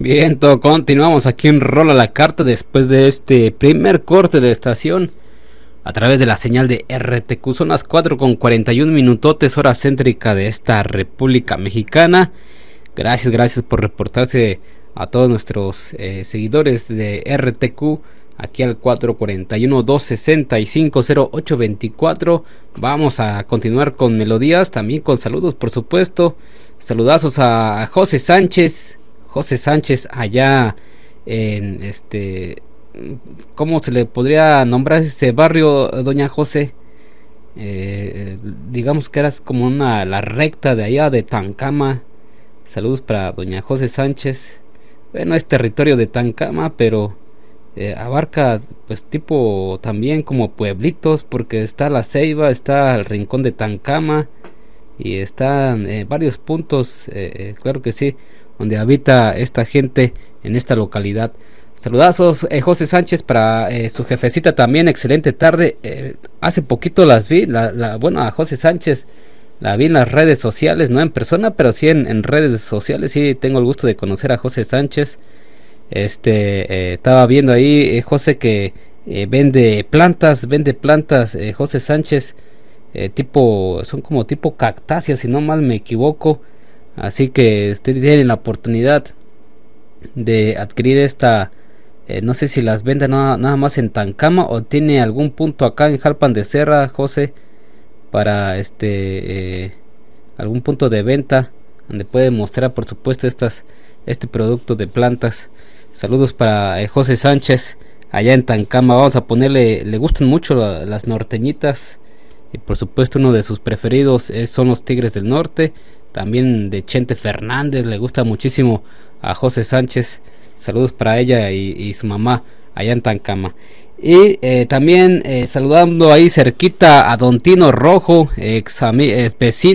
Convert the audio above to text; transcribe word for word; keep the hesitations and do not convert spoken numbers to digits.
Bien, todo continuamos aquí en Rola la Carta después de este primer corte de estación a través de la señal de R T Q. Son las cuatro con cuarenta y un minutotes, hora céntrica de esta República Mexicana. Gracias, gracias por reportarse a todos nuestros eh, seguidores de R T Q aquí al cuatro cuarenta y uno, dos sesenta y cinco, cero ocho veinticuatro. Vamos a continuar con melodías, también con saludos, por supuesto. Saludazos a José Sánchez. José Sánchez allá en este, ¿cómo se le podría nombrar ese barrio, doña José? Eh, digamos que eras como una la recta de allá de Tancama. Saludos para doña José Sánchez. Bueno, es territorio de Tancama, pero eh, abarca pues tipo también como pueblitos, porque está La Ceiba, está el Rincón de Tancama y están eh, varios puntos, eh, claro que sí, donde habita esta gente en esta localidad. Saludazos, eh, José Sánchez, para eh, su jefecita también, excelente tarde. Eh, hace poquito las vi, la, la, bueno, a José Sánchez la vi en las redes sociales, no en persona, pero sí en, en redes sociales. Sí, tengo el gusto de conocer a José Sánchez. Este, eh, estaba viendo ahí, eh, José, que eh, vende plantas, vende plantas, eh, José Sánchez, eh, tipo, son como tipo cactáceas, si no mal me equivoco. Así que ustedes tienen la oportunidad de adquirir esta, eh, no sé si las venden nada, nada más en Tancama o tiene algún punto acá en Jalpan de Serra, José, para este eh, algún punto de venta donde puede mostrar, por supuesto, estas este producto de plantas. Saludos para eh, José Sánchez allá en Tancama. Vamos a ponerle, le gustan mucho la, las norteñitas, y por supuesto uno de sus preferidos es, son los Tigres del Norte. También de Chente Fernández, le gusta muchísimo a José Sánchez. Saludos para ella y, y su mamá allá en Tancama. Y eh, también eh, saludando ahí cerquita a Don Tino Rojo, ex, ex vecino